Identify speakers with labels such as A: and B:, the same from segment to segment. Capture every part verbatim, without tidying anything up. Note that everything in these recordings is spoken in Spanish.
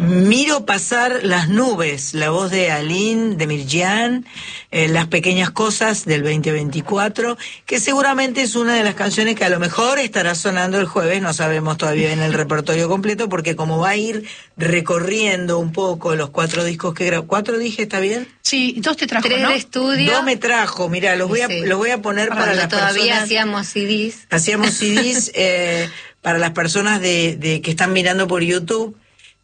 A: Miro pasar las nubes, la voz de Aline, de Mirjan, eh, Las pequeñas cosas del veinte veinticuatro, que seguramente es una de las canciones que a lo mejor estará sonando el jueves, no sabemos todavía en el repertorio completo, porque como va a ir recorriendo un poco los cuatro discos que grabó. ¿Cuatro dije, está bien?
B: Sí, dos te trajo,
C: Tres
B: ¿no?
C: de estudio.
A: Dos me trajo, mira, los voy a,
C: Sí.
A: los voy a poner para,
C: Cuando
A: las
C: todavía
A: personas.
C: hacíamos C Ds.
A: Hacíamos C Ds eh, para las personas de, de que están mirando por YouTube.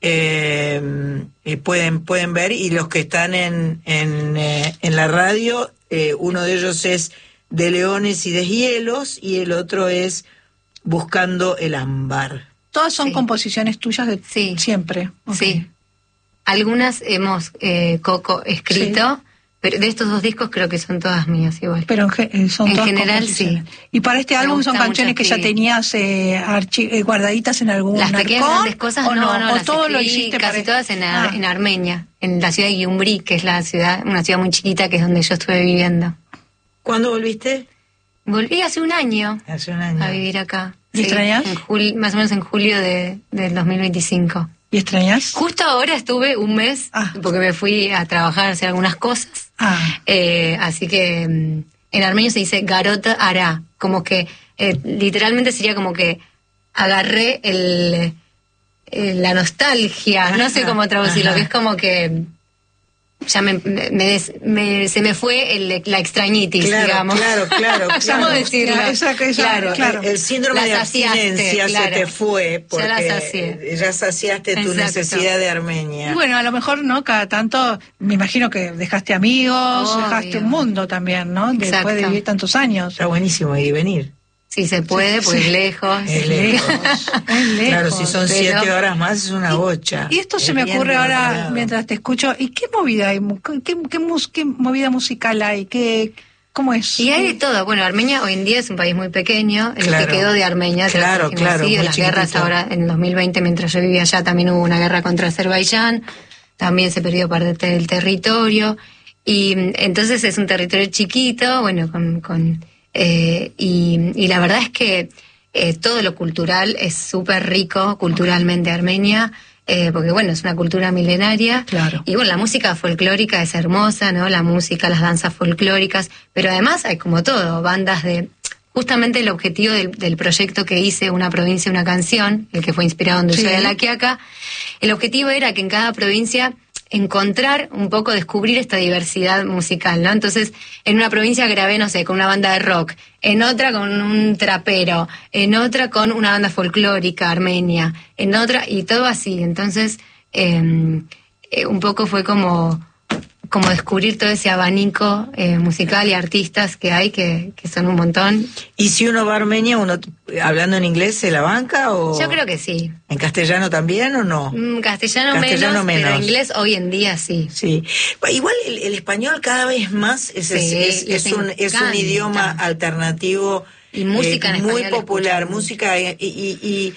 A: Eh, eh, pueden pueden ver, y los que están en en, eh, en la radio, eh, uno de ellos es De Leones y Deshielos y el otro es Buscando el Ámbar.
B: Todas son
C: Sí.
B: composiciones tuyas de
C: Sí.
B: siempre. Ok.
C: Sí. Algunas hemos eh, Coco escrito,
B: Sí.
C: pero de estos dos discos creo que son todas mías igual.
B: Pero en, ge- eh, son
C: En
B: todas
C: general,
B: composiciones.
C: sí.
B: Y para este
C: Me
B: álbum son
C: gusta
B: canciones
C: mucho
B: que ya
C: escribir.
B: tenías eh, archi- eh, guardaditas en algún
C: Las pequeñas
B: arcón,
C: grandes cosas
B: o
C: no, no,
B: o
C: las
B: todo lo
C: escribí
B: hiciste
C: casi
B: para...
C: todas en, Ar-
B: Ah.
C: en Armenia, en la ciudad de Gyumri, que es la ciudad, una ciudad muy chiquita que es donde yo estuve viviendo.
A: ¿Cuándo volviste?
C: Volví hace un año
A: Hace un año.
C: a vivir acá.
B: ¿Y extrañas?
C: En jul- más o menos en julio de, del dos mil veinticinco.
B: ¿Y extrañas?
C: Justo ahora estuve un mes,
B: Ah.
C: porque me fui a trabajar, a hacer algunas cosas.
B: Ah,
C: Eh, así que mm, en armenio se dice garota hará, como que eh, literalmente sería como que agarré el, eh, la nostalgia, no sé
A: Ajá,
C: cómo traducirlo,
A: ajá.
C: que es como que ya me, me- me des- me- se me fue el, la extrañitis,
A: Claro,
C: digamos.
A: claro, claro,
C: ¿Cómo
A: claro.
C: decirlo?
B: Esa- esa-
C: claro,
B: claro.
A: El, el síndrome
C: La
A: de
C: saciaste,
A: abstinencia
C: claro.
A: se te fue porque
C: Ya la sacié.
A: ya saciaste tu
C: Exacto.
A: necesidad de Armenia.
B: y bueno, a lo mejor, ¿no? Cada tanto, me imagino que dejaste amigos,
C: Obvio.
B: dejaste un mundo también, ¿no? Después
C: Exacto.
B: de vivir tantos años.
A: Está buenísimo ir y venir.
C: Si se puede, pues
B: sí.
C: lejos.
A: Es lejos.
B: Es lejos.
A: Claro, si son
C: pero-
A: siete horas más es una bocha.
B: Y esto
A: Es
B: se me
A: bien
B: ocurre ahora
A: demorado.
B: mientras te escucho. ¿Y qué movida hay? ¿Qué, qué, mus- qué movida musical hay? ¿Qué, ¿Cómo es?
C: Y hay de todo. Bueno, Armenia hoy en día es un país muy pequeño. El
A: Claro.
C: que quedó de Armenia, tras
A: Claro,
C: el
A: claro,
C: genocidio,
A: muy
C: las guerras
A: chiquitito.
C: ahora en el dos mil veinte, mientras yo vivía allá, también hubo una guerra contra Azerbaiyán. También se perdió parte del territorio. Y mm, entonces es un territorio chiquito, bueno, con... con eh, y, y la verdad es que eh, todo lo cultural es súper rico, culturalmente Armenia. Eh, porque bueno, es una cultura milenaria.
B: Claro.
C: Y bueno, la música folclórica es hermosa, ¿no? La música, las danzas folclóricas, pero además hay como todo, bandas de... Justamente el objetivo del, del proyecto que hice, Una provincia, una canción, el que fue inspirado en Dulce
B: Sí.
C: de la Quiaca, el objetivo era que en cada provincia encontrar un poco, descubrir esta diversidad musical, ¿no? Entonces, en una provincia grabé, no sé, con una banda de rock, en otra con un trapero, en otra con una banda folclórica armenia, en otra, y todo así. Entonces, eh, eh, un poco fue como, como descubrir todo ese abanico eh, musical y artistas que hay, que, que son un montón.
A: ¿Y si uno va a Armenia, uno hablando en inglés se la banca o
C: Yo creo que sí.
A: en castellano también o no?
C: Mm, Castellano,
A: Castellano
C: menos, pero
A: menos.
C: inglés hoy en día sí.
A: Sí, igual el, el español cada vez más es,
C: Sí,
A: es, es,
C: les
A: es un, es un
C: encanta.
A: idioma alternativo
C: Y música
A: eh,
C: en
A: muy
C: español
A: popular,
C: escuchan
A: música y, y, y,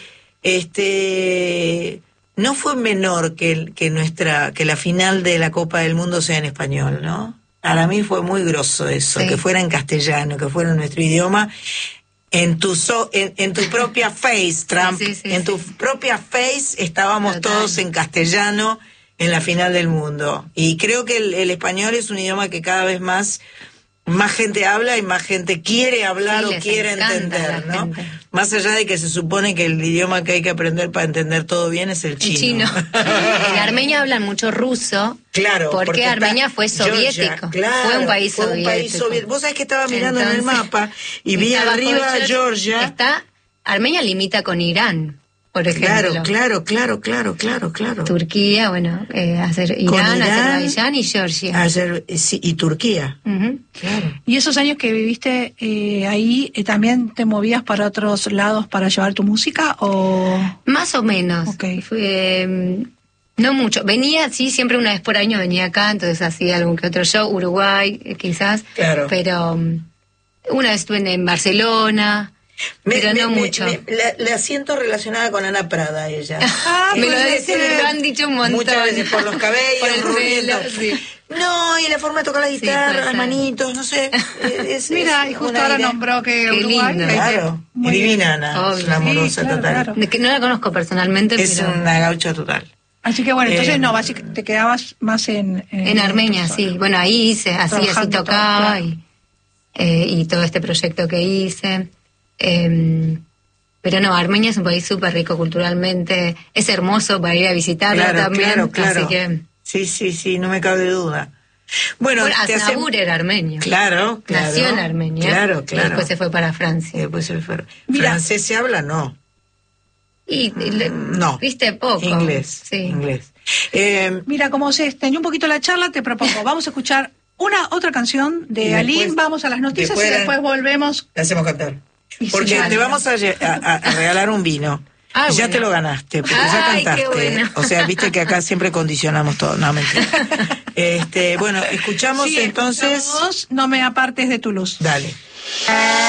A: este no fue menor que, el- que nuestra que la final de la Copa del Mundo sea en español, ¿no? Para mí fue muy grosso eso,
C: Sí.
A: que fuera en castellano, que fuera en nuestro idioma. En tu so, en, en tu propia face, Trump,
C: Sí, sí, sí,
A: en tu
C: sí.
A: propia face estábamos
C: Total.
A: todos en castellano en la final del mundo. Y creo que el, el español es un idioma que cada vez más más gente habla y más gente quiere hablar
C: Sí,
A: o
C: les
A: quiere
C: encanta
A: entender,
C: la
A: ¿no?
C: gente.
A: Más allá de que se supone que el idioma que hay que aprender para entender todo bien es el
C: El
A: chino.
C: chino. En Armenia hablan mucho ruso.
A: Claro,
C: porque,
A: está
C: Armenia fue
A: Georgia,
C: soviético.
A: claro,
C: fue un país
A: fue un
C: soviético.
A: país soviético. Vos sabés que estaba mirando en el
C: Entonces,
A: mapa y vi
C: está bajo
A: arriba
C: Georgia.
A: Georgia.
C: Está, Armenia limita con Irán, por ejemplo.
A: Claro, claro, claro, claro, claro, claro.
C: Turquía, bueno, eh, hacer
A: Con
C: Irán,
A: Irán,
C: Azerbaiyán y Georgia.
A: Ayer, sí, y Turquía.
C: Ujú.
A: Claro.
B: ¿Y esos años que viviste eh, ahí, eh, también te movías para otros lados para llevar tu música o...?
C: Más o menos.
B: Ok.
C: Fue, mm, no mucho. Venía, sí, siempre una vez por año venía acá, entonces hacía algún que otro show, Uruguay, eh, quizás.
A: Claro.
C: Pero mm, una vez estuve en, en Barcelona, pero no mucho.
A: me- la, la siento relacionada con Ana Prada, ella.
B: Ah,
C: me lo
B: puede
C: dicen,
B: ser.
C: me lo han dicho un montón.
A: Muchas veces por los cabellos,
C: Por el
A: rubiendo.
C: pelo, sí.
A: No, y la forma de tocar la guitarra,
C: puede
A: las
C: ser.
A: manitos, no sé. Es,
B: Mira,
A: es
B: y justo
A: un
B: ahora
A: aire.
B: nombró que
C: Qué
B: Uruguay...
C: lindo.
B: que-
A: Claro,
B: muy
A: divina
B: bien.
A: Ana, es
C: Obvio.
A: una amorosa
B: Sí, claro,
A: total.
B: claro.
C: De que no la conozco personalmente,
A: Es
C: pero
A: una gaucha total.
B: Así que bueno, entonces
A: Eh,
B: no, básicamente te quedabas más en...
C: En Armenia,
B: tu
C: sí.
B: zona.
C: Bueno, ahí hice, así, así
B: Trabajando todo,
C: tocaba
B: claro.
C: y, eh, y todo este proyecto que hice. Eh, pero no, Armenia es un país súper rico culturalmente. Es hermoso para ir a visitarlo
A: Claro,
C: también.
A: claro, claro.
C: Así que...
A: Sí, sí, sí, no me cabe duda. Bueno,
C: Bueno,
A: te
C: Aznavour
A: hacen-
C: era armenio.
A: Claro, claro.
C: Nació en Armenia.
A: Claro,
C: Y
A: claro.
C: después se fue para
A: Y
C: Francia.
A: después se fue.
B: Mira.
A: ¿Francés se habla? No.
C: Y, y le-
A: No.
C: viste poco.
A: Inglés.
C: Sí.
A: Inglés. Eh,
B: Mira, como se extendió un poquito la charla, te propongo, vamos a escuchar una otra canción
A: Y
B: de
A: después-
B: Aline, vamos a las noticias
A: después
B: y
A: la-
B: después volvemos.
A: le hacemos cantar.
B: Y sí,
A: Porque
B: dale.
A: te vamos a, lle- a- a regalar un vino.
C: Ah,
A: ya
C: bueno.
A: te lo ganaste, porque ya
C: Ay, qué
A: cantaste.
C: bueno.
A: O sea, viste que acá siempre condicionamos todo. No, mentira. Este, bueno, escuchamos
B: Sí,
A: entonces.
B: escuchamos No me apartes de tu luz.
A: Dale.